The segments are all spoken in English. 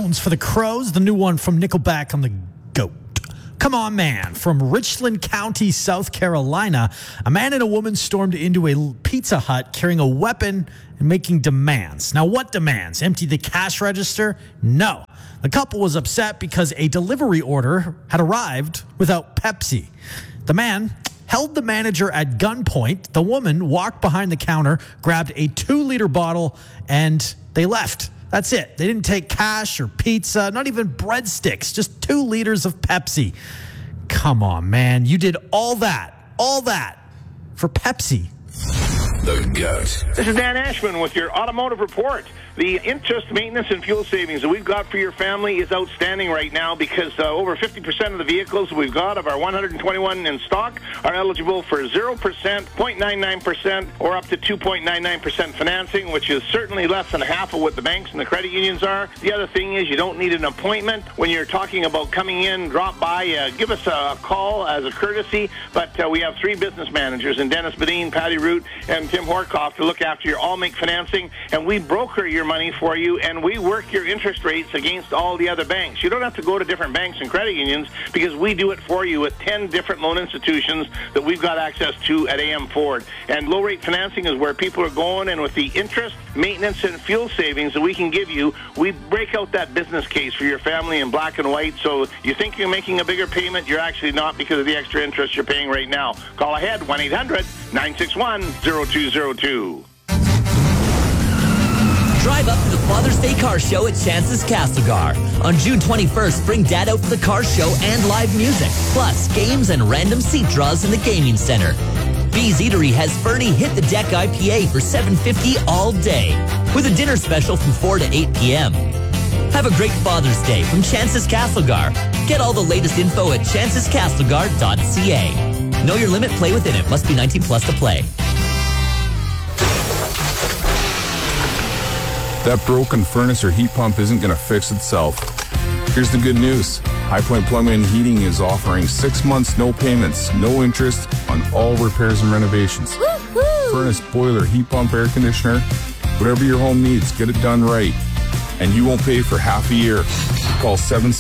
one's for the Crows, the new one from Nickelback on the Goat. Come On Man. From Richland County, South Carolina, a man and a woman stormed into a Pizza Hut carrying a weapon and making demands. Now, what demands? Empty the cash register? No. The couple was upset because a delivery order had arrived without Pepsi. The man held the manager at gunpoint. The woman walked behind the counter, grabbed a 2-liter bottle, and they left. That's it. They didn't take cash or pizza, not even breadsticks, just 2 liters of Pepsi. Come on, man. You did all that for Pepsi. The GOAT. This is Dan Ashman with your automotive report. The interest, maintenance, and fuel savings that we've got for your family is outstanding right now because over 50% of the vehicles we've got of our 121 in stock are eligible for 0%, 0.99%, or up to 2.99% financing, which is certainly less than half of what the banks and the credit unions are. The other thing is you don't need an appointment. When you're talking about coming in, drop by, give us a call as a courtesy. But we have 3 business managers, and Dennis Bedeen, Patty Root, and Tim Horkoff to look after your all-make financing, and we broker your money for you, and we work your interest rates against all the other banks. You don't have to go to different banks and credit unions because we do it for you with 10 different loan institutions that we've got access to at AM Ford. And low-rate financing is where people are going, and with the interest, maintenance, and fuel savings that we can give you, we break out that business case for your family in black and white, so you think you're making a bigger payment, you're actually not because of the extra interest you're paying right now. Call ahead, 1-800-961-0202. Drive up to the Father's Day Car Show at Chance's Castlegar. On June 21st, bring Dad out to the car show and live music, plus games and random seat draws in the gaming center. Bee's Eatery has Fernie Hit the Deck IPA for $7.50 all day, with a dinner special from 4 to 8 p.m. Have a great Father's Day from Chance's Castlegar. Get all the latest info at chancescastlegar.ca. Know your limit, play within it. Must be 19 plus to play. That broken furnace or heat pump isn't going to fix itself. Here's the good news. High Point Plumbing and Heating is offering 6 months, no payments, no interest on all repairs and renovations. Woo-hoo! Furnace, boiler, heat pump, air conditioner, whatever your home needs, get it done right. And you won't pay for half a year. Call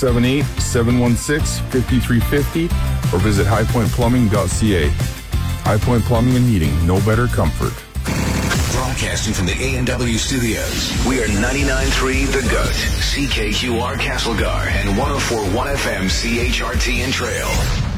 778-716-5350 or visit highpointplumbing.ca. High Point Plumbing and Heating, no better comfort. Broadcasting from the A&W studios, we are 99.3 The GOAT, CKQR Castlegar, and 104.1 FM CHRT in Trail.